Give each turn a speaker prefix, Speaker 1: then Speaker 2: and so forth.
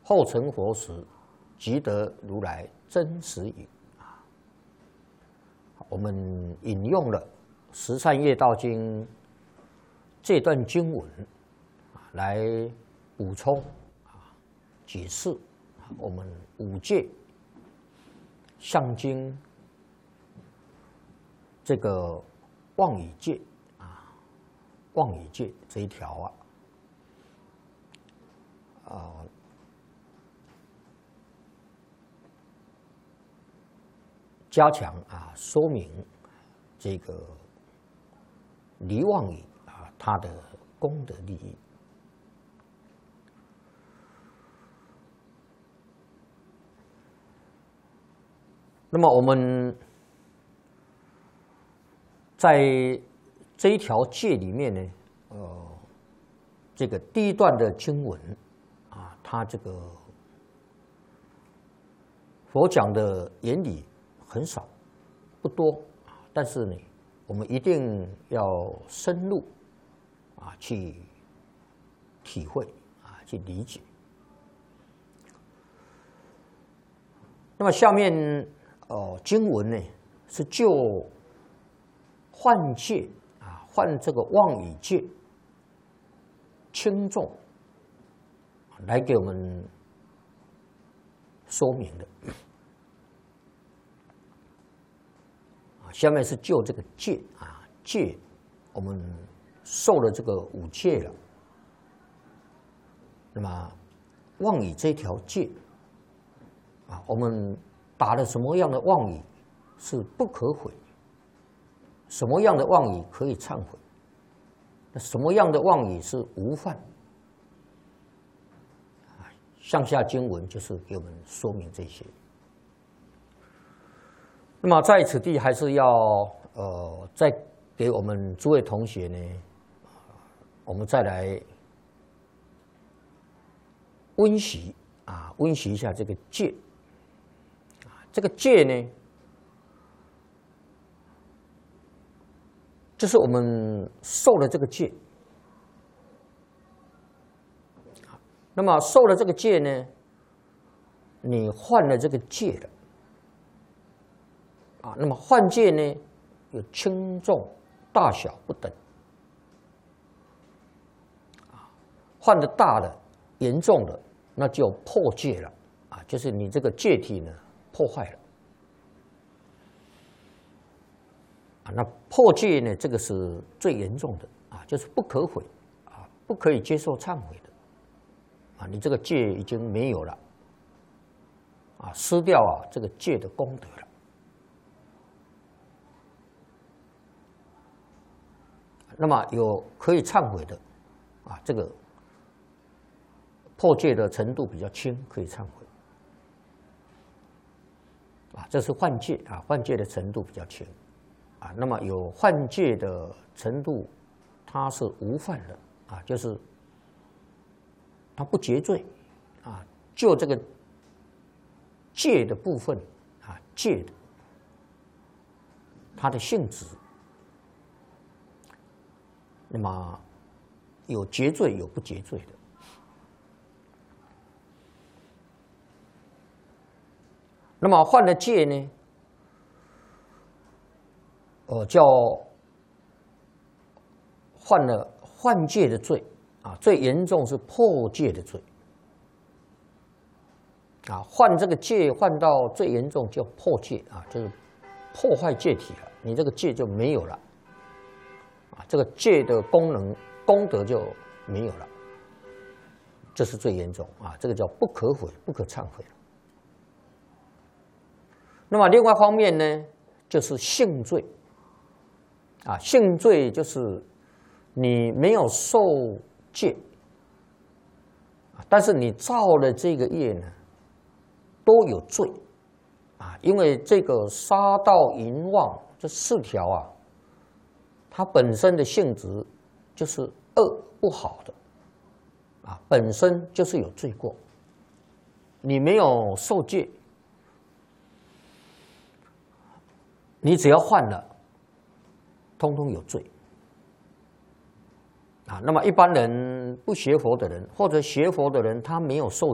Speaker 1: 后成佛时，即得如来真实语。我们引用了《十善业道经》这段经文来补充解释我们五戒相经这个妄语戒妄语戒这一条加强说明这个离妄语它的功德利益。那么我们在这一条戒里面呢，这个第一段的经文它这个佛讲的原理很少不多，但是呢，我们一定要深入去体会去理解。那么下面经文呢是就换戒换这个妄语戒轻重来给我们说明的。下面是就这个戒戒，我们受了这个五戒了。那么妄语这条戒我们打了什么样的妄语是不可悔？什么样的妄语可以忏悔？那什么样的妄语是无犯？上下经文就是给我们说明这些。那么在此地还是要再给我们诸位同学呢，我们再来温习温习一下这个戒。这个戒呢，就是我们受了这个戒。那么受了这个戒呢，你犯了这个戒了。那么犯戒呢，有轻重大小不等。犯的大的、严重的，那就破戒了就是你这个戒体呢破坏了那破戒呢，这个是最严重的就是不可悔不可以接受忏悔的你这个戒已经没有了失掉这个戒的功德了。那么有可以忏悔的这个破戒的程度比较轻，可以忏悔这是犯戒犯戒的程度比较轻那么有犯戒的程度，它是无犯的就是它不结罪就这个戒的部分戒的它的性质。那么有结罪有不结罪的。那么犯了戒呢，叫犯了犯戒的罪最严重是破戒的罪犯这个戒犯到最严重叫破戒就是破坏戒体了，你这个戒就没有了这个戒的功能功德就没有了，这是最严重这个叫不可悔不可忏悔了。那么另外一方面呢，就是性罪性罪就是你没有受戒但是你造了这个业呢都有罪因为这个杀盗淫妄这4条它本身的性质就是恶不好的本身就是有罪过。你没有受戒，你只要犯了，通通有罪那么一般人不学佛的人，或者学佛的人，他没有受